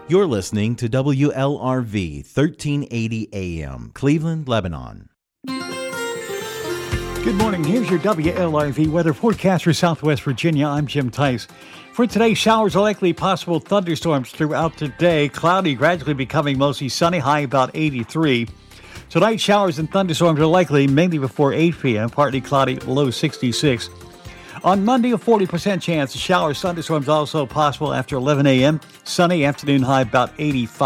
You're listening to WLRV 1380 AM, Cleveland, Lebanon. Good morning. Here's your WLRV weather forecast for Southwest Virginia. I'm Jim Tice. For today, showers are likely, possible thunderstorms throughout the day. Cloudy, gradually becoming mostly sunny, high about 83. Tonight, showers and thunderstorms are likely, mainly before 8 p.m., partly cloudy, low 66. On Monday, a 40% chance of showers, thunderstorms also possible after 11 a.m. Sunny, afternoon high about 85.